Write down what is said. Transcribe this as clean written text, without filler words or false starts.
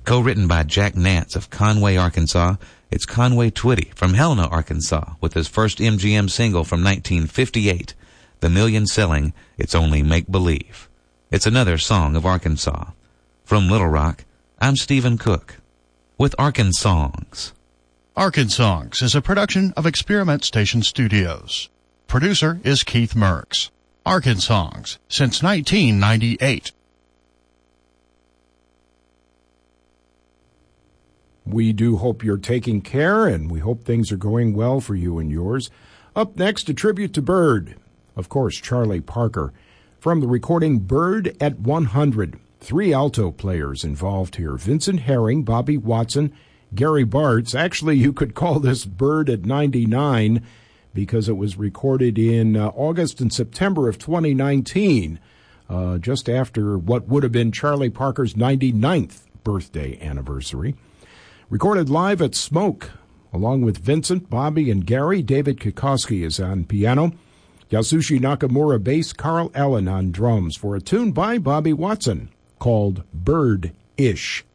Co-written by Jack Nance of Conway, Arkansas, it's Conway Twitty from Helena, Arkansas, with his first MGM single from 1958, the million-selling It's Only Make Believe. It's another song of Arkansas. From Little Rock, I'm Stephen Cook with Arkansongs. Arkansongs is a production of Experiment Station Studios. Producer is Keith Merks. Arkansongs since 1998. We do hope you're taking care, and we hope things are going well for you and yours. Up next, a tribute to Bird. Of course, Charlie Parker. From the recording Bird at 100, 3 alto players involved here. Vincent Herring, Bobby Watson, Gary Bartz. Actually, you could call this Bird at 99 because it was recorded in August and September of 2019, just after what would have been Charlie Parker's 99th birthday anniversary. Recorded live at Smoke, along with Vincent, Bobby, and Gary. David Kikoski is on piano. Yasushi Nakamura bass, Carl Allen on drums, for a tune by Bobby Watson called Bird-ish.